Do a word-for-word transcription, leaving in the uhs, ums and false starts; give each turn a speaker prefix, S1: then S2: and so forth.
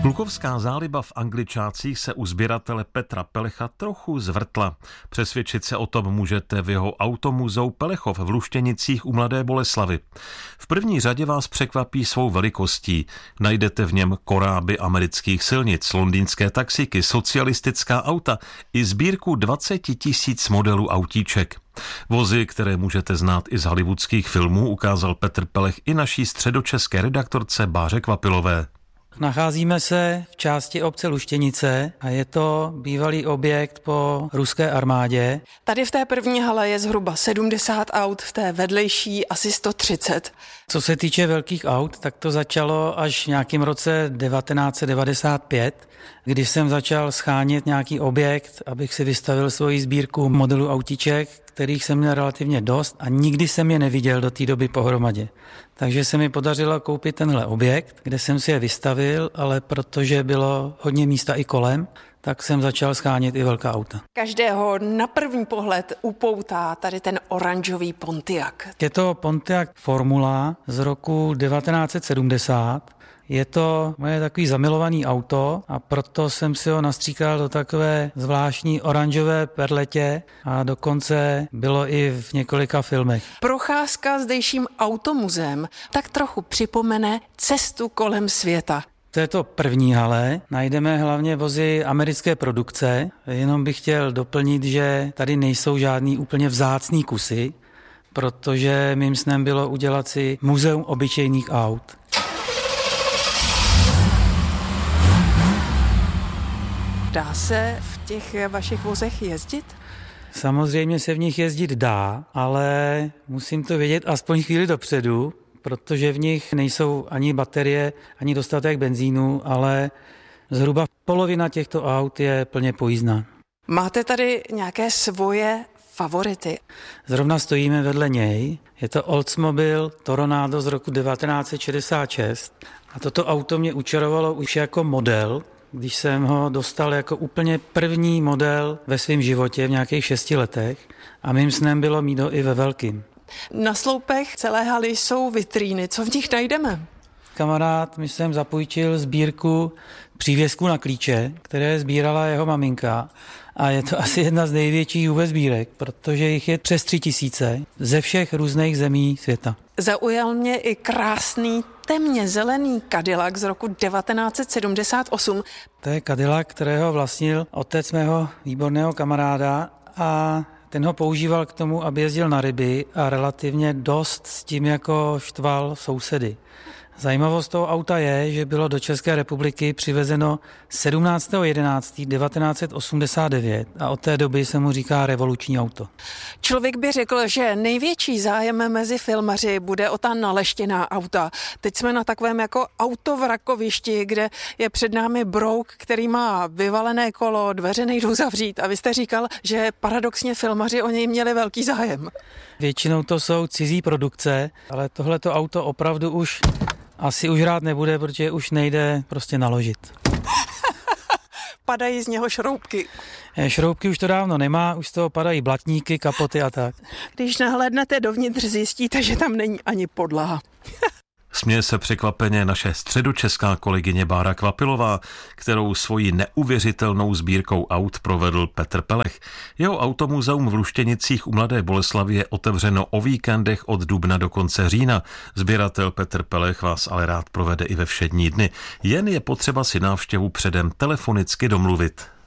S1: Klukovská záliba v Angličácích se u sběratele Petra Pelecha trochu zvrtla. Přesvědčit se o tom můžete v jeho automuzeu Pelechov v Luštěnicích u Mladé Boleslavi. V první řadě vás překvapí svou velikostí. Najdete v něm koráby amerických silnic, londýnské taxíky, socialistická auta i sbírku dvacet tisíc modelů autíček. Vozy, které můžete znát i z hollywoodských filmů, ukázal Petr Pelech i naší středočeské redaktorce Báře Kvapilové.
S2: Nacházíme se v části obce Luštěnice a je to bývalý objekt po ruské armádě.
S3: Tady v té první hale je zhruba sedmdesát aut, v té vedlejší asi sto třicet.
S2: Co se týče velkých aut, tak to začalo až v nějakém roce devatenáct set devadesát pět, když jsem začal schánět nějaký objekt, abych si vystavil svoji sbírku modelů autíček, kterých jsem měl relativně dost a nikdy jsem je neviděl do té doby pohromadě. Takže se mi podařilo koupit tenhle objekt, kde jsem si je vystavil, ale protože bylo hodně místa i kolem, tak jsem začal schánět i velká auta.
S3: Každého na první pohled upoutá tady ten oranžový Pontiac.
S2: Je to Pontiac Formula z roku devatenáct set sedmdesát. Je to moje takový zamilovaný auto a proto jsem si ho nastříkal do takové zvláštní oranžové perletě a dokonce bylo i v několika filmech.
S3: Procházka zdejším automuzeem tak trochu připomene cestu kolem světa.
S2: V této první hale najdeme hlavně vozy americké produkce, jenom bych chtěl doplnit, že tady nejsou žádný úplně vzácný kusy, protože mým snem bylo udělat si muzeum obyčejných aut.
S3: Dá se v těch vašich vozech jezdit?
S2: Samozřejmě se v nich jezdit dá, ale musím to vědět aspoň chvíli dopředu, protože v nich nejsou ani baterie, ani dostatek benzínu, ale zhruba polovina těchto aut je plně pojízdná.
S3: Máte tady nějaké svoje favority?
S2: Zrovna stojíme vedle něj. Je to Oldsmobile Toronado z roku devatenáct set šedesát šest a toto auto mě učarovalo už jako model, když jsem ho dostal jako úplně první model ve svém životě v nějakých šesti letech a mým snem bylo mít ho i ve velkým.
S3: Na sloupech celé haly jsou vitríny. Co v nich najdeme?
S2: Kamarád mi jsem zapůjčil sbírku přívěsků na klíče, které sbírala jeho maminka. A je to asi jedna z největších vůbec sbírek, protože jich je přes tři tisíce ze všech různých zemí světa.
S3: Zaujal mě i krásný temně zelený Cadillac z roku devatenáct set sedmdesát osm.
S2: To je Cadillac, kterého vlastnil otec mého výborného kamaráda a ten ho používal k tomu, aby jezdil na ryby a relativně dost s tím jako štval sousedy. Zajímavost toho auta je, že bylo do České republiky přivezeno sedmnáctého jedenáctého devatenáct set osmdesát devět a od té doby se mu říká revoluční auto.
S3: Člověk by řekl, že největší zájem mezi filmaři bude o ta naleštěná auta. Teď jsme na takovém jako autovrakovišti, kde je před námi brouk, který má vyvalené kolo, dveře nejdou zavřít a vy jste říkal, že paradoxně filmaři o něj měli velký zájem.
S2: Většinou to jsou cizí produkce, ale tohleto auto opravdu už asi už rád nebude, protože už nejde prostě naložit.
S3: Padají z něho šroubky.
S2: Šroubky už to dávno nemá, už z toho padají blatníky, kapoty a tak.
S3: Když nahlédnete dovnitř, zjistíte, že tam není ani podlaha.
S1: Směje se překvapeně naše středočeská kolegyně Bára Kvapilová, kterou svojí neuvěřitelnou sbírkou aut provedl Petr Pelech. Jeho automuzeum v Luštěnicích u Mladé Boleslavi je otevřeno o víkendech od dubna do konce října. Sběratel Petr Pelech vás ale rád provede i ve všední dny. Jen je potřeba si návštěvu předem telefonicky domluvit.